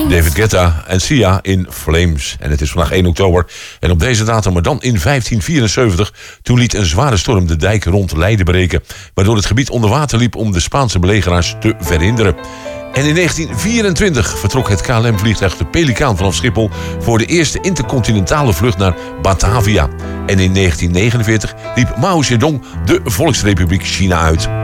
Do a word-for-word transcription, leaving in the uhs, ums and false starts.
David Guetta en Sia in Flames. En het is vandaag één oktober. En op deze datum, maar dan in vijftien vierenzeventig... toen liet een zware storm de dijk rond Leiden breken... waardoor het gebied onder water liep om de Spaanse belegeraars te verhinderen. En in negentien vierentwintig vertrok het K L M-vliegtuig de Pelikaan vanaf Schiphol... voor de eerste intercontinentale vlucht naar Batavia. En in negentien negenenveertig riep Mao Zedong de Volksrepubliek China uit.